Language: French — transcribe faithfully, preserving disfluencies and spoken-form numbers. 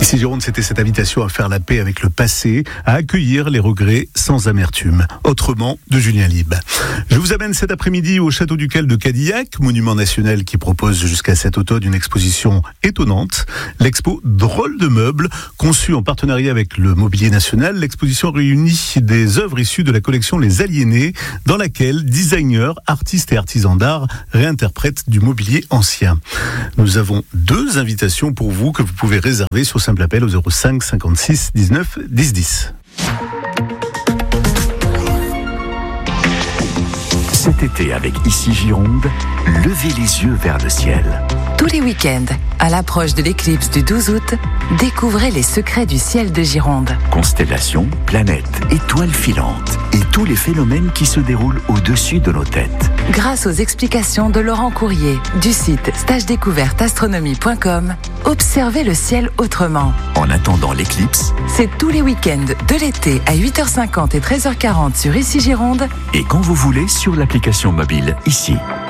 Ici Gironde, c'était cette invitation à faire la paix avec le passé, à accueillir les regrets sans amertume. Autrement, de Julien Lieb. Je vous amène cet après-midi au Château Ducal de Cadillac, monument national qui propose jusqu'à cet automne une exposition étonnante. L'expo Drôle de meubles, conçue en partenariat avec le Mobilier National. L'exposition réunit des œuvres issues de la collection Les Aliénés, dans laquelle designers, artistes et artisans d'art réinterprètent du mobilier ancien. Nous avons deux invitations pour vous que vous pouvez réserver sur simple appel au zéro cinq cinquante-six dix-neuf dix dix. Cet été avec Ici Gironde, levez les yeux vers le ciel. Tous les week-ends, à l'approche de l'éclipse du douze août, découvrez les secrets du ciel de Gironde. Constellations, planètes, étoiles filantes et tous les phénomènes qui se déroulent au-dessus de nos têtes. Grâce aux explications de Laurent Courrier du site stage découverte astronomie point com, observez le ciel autrement. En attendant l'éclipse, c'est tous les week-ends de l'été à huit heures cinquante et treize heures quarante sur Ici Gironde et quand vous voulez sur l'application mobile Ici.